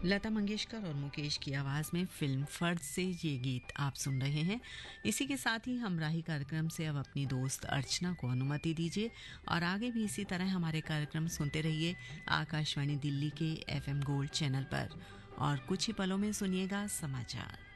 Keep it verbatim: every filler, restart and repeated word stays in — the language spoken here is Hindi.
लता मंगेशकर और मुकेश की आवाज में फिल्म फर्ज से ये गीत आप सुन रहे हैं। इसी के साथ ही हमराही कार्यक्रम से अब अपनी दोस्त अर्चना को अनुमति दीजिए और आगे भी इसी तरह हमारे कार्यक्रम सुनते रहिए आकाशवाणी दिल्ली के एफएम गोल्ड चैनल पर। और कुछ ही पलों में सुनिएगा समाचार।